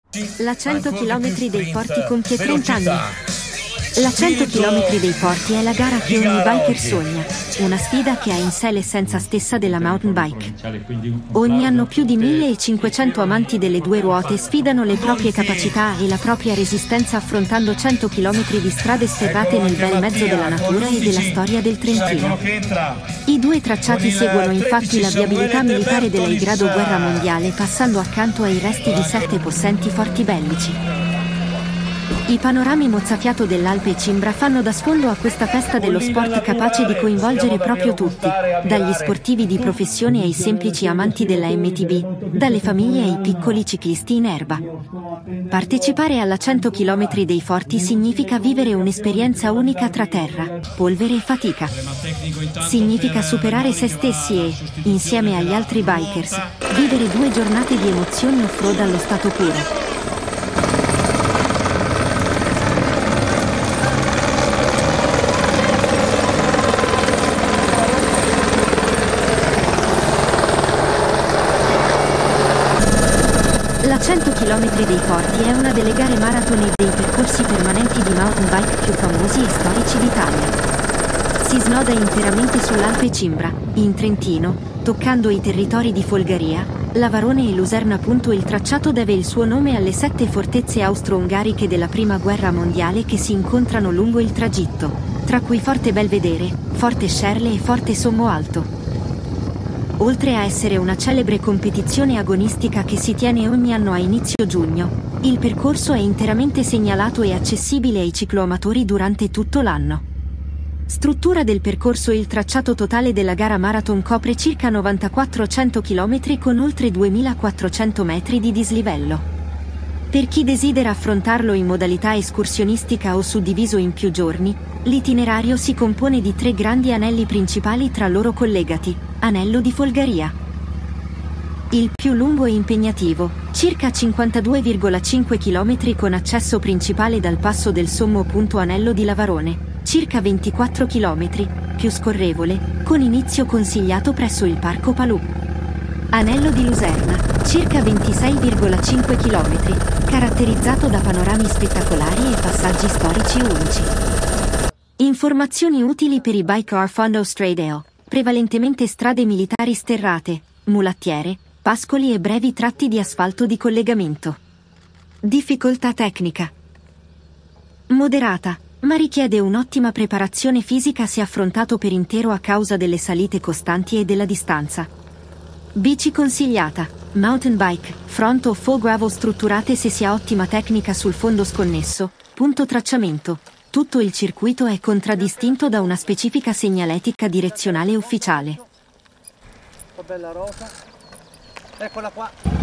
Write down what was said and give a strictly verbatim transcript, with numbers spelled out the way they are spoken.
La cento chilometri dei Forti compie trenta anni. La cento chilometri dei Forti è la gara che ogni biker sogna, una sfida che ha in sé l'essenza stessa della mountain bike. Ogni anno più di millecinquecento amanti delle due ruote sfidano le proprie capacità e la propria resistenza affrontando cento chilometri di strade sterrate nel bel mezzo della natura e della storia del Trentino. I due tracciati seguono infatti la viabilità militare della I grado guerra mondiale, passando accanto ai resti di sette possenti forti bellici. I panorami mozzafiato dell'Alpe Cimbra fanno da sfondo a questa festa dello sport capace di coinvolgere proprio tutti, dagli sportivi di professione ai semplici amanti della M T B, dalle famiglie ai piccoli ciclisti in erba. Partecipare alla cento chilometri dei Forti significa vivere un'esperienza unica tra terra, polvere e fatica. Significa superare se stessi e, insieme agli altri bikers, vivere due giornate di emozioni off-road allo stato puro. La cento chilometri dei Forti è una delle gare marathon e dei percorsi permanenti di mountain bike più famosi e storici d'Italia. Si snoda interamente sull'Alpe Cimbra, in Trentino, toccando i territori di Folgaria, Lavarone e Luserna. Il tracciato deve il suo nome alle sette fortezze austro-ungariche della Prima Guerra Mondiale che si incontrano lungo il tragitto, tra cui Forte Belvedere, Forte Scerle e Forte Sommoalto. Oltre a essere una celebre competizione agonistica che si tiene ogni anno a inizio giugno, il percorso è interamente segnalato e accessibile ai cicloamatori durante tutto l'anno. Struttura del percorso: il tracciato totale della gara marathon copre circa novantaquattrocento chilometri con oltre duemilaquattrocento metri di dislivello. Per chi desidera affrontarlo in modalità escursionistica o suddiviso in più giorni, l'itinerario si compone di tre grandi anelli principali tra loro collegati. Anello di Folgaria, il più lungo e impegnativo, circa cinquantadue virgola cinque chilometri con accesso principale dal passo del Sommo. Anello di Lavarone, circa ventiquattro chilometri, più scorrevole, con inizio consigliato presso il Parco Palù. Anello di Luserna, circa ventisei virgola cinque chilometri, caratterizzato da panorami spettacolari e passaggi storici unici. Informazioni utili per i biker: Fondo Stradale, prevalentemente strade militari sterrate, mulattiere, pascoli e brevi tratti di asfalto di collegamento. Difficoltà tecnica moderata, ma richiede un'ottima preparazione fisica se affrontato per intero a causa delle salite costanti e della distanza. Bici consigliata: mountain bike, front o full gravel strutturate se si ha ottima tecnica sul fondo sconnesso. Punto tracciamento: tutto il circuito è contraddistinto da una specifica segnaletica direzionale ufficiale. Bella rosa, eccola qua.